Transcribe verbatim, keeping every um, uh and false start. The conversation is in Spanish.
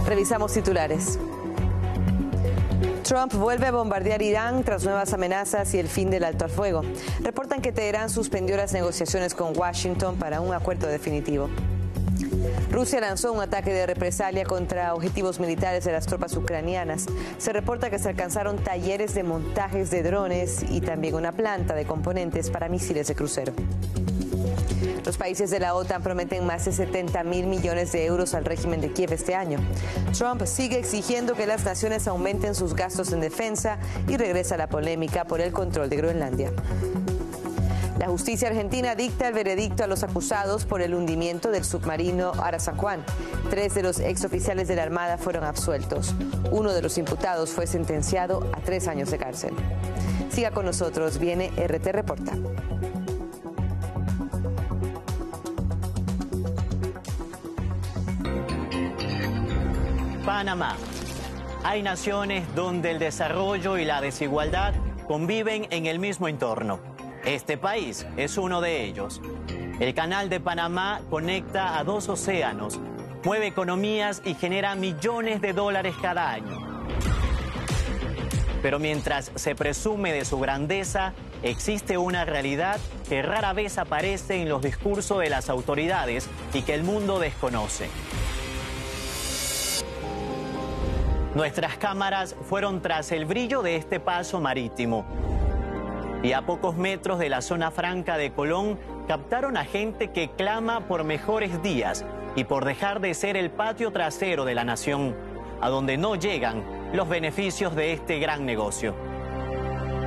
Revisamos titulares. Trump vuelve a bombardear Irán tras nuevas amenazas y el fin del alto al fuego. Reportan que Teherán suspendió las negociaciones con Washington para un acuerdo definitivo. Rusia lanzó un ataque de represalia contra objetivos militares de las tropas ucranianas. Se reporta que se alcanzaron talleres de montajes de drones y también una planta de componentes para misiles de crucero. Los países de la OTAN prometen más de setenta mil millones de euros al régimen de Kiev este año. Trump sigue exigiendo que las naciones aumenten sus gastos en defensa y regresa la polémica por el control de Groenlandia. La justicia argentina dicta el veredicto a los acusados por el hundimiento del submarino Arazacuán. Tres de los exoficiales de la Armada fueron absueltos. Uno de los imputados fue sentenciado a tres años de cárcel. Siga con nosotros, viene R T Reporta. Panamá. Hay naciones donde el desarrollo y la desigualdad conviven en el mismo entorno. Este país es uno de ellos. El Canal de Panamá conecta a dos océanos, mueve economías y genera millones de dólares cada año. Pero mientras se presume de su grandeza, existe una realidad que rara vez aparece en los discursos de las autoridades y que el mundo desconoce. Nuestras cámaras fueron tras el brillo de este paso marítimo. Y a pocos metros de la zona franca de Colón, captaron a gente que clama por mejores días y por dejar de ser el patio trasero de la nación, a donde no llegan los beneficios de este gran negocio.